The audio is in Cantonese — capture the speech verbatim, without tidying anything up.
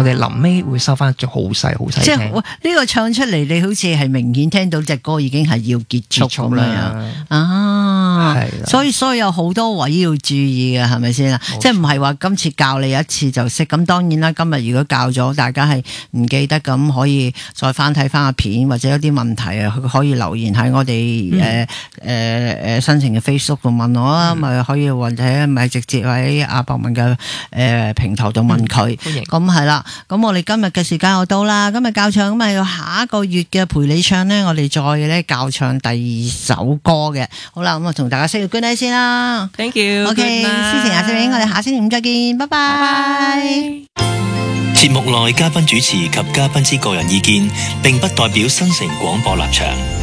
我哋臨尾會收翻，就好細好細。 即係呢個唱出嚟，你好似係明顯聽到隻歌已經係要結束咁樣啊！係，所以所以有好多位要注意嘅，係咪先啊？即係唔係話今次教你一次就識？咁當然啦，今日如果教咗大家係唔記得，咁可以再翻睇翻個片，或者有啲問題啊，可以留言喺我哋誒誒誒新城嘅 Facebook 度問我啊，咪、嗯、可以或者咪直接喺阿博文嘅誒平台度問佢。咁係啦，咁我哋今日嘅時間又到啦，今日教唱咁啊，要下一個月嘅陪你唱呢，我哋再咧教唱第二首歌嘅。好啦，咁啊同大家 say good night 先啦。 Thank you。 OK， 思晴阿星，我哋下星期五再見，拜拜。 節目內嘉賓主持及嘉賓之個人意見，並不代表新城廣播立場。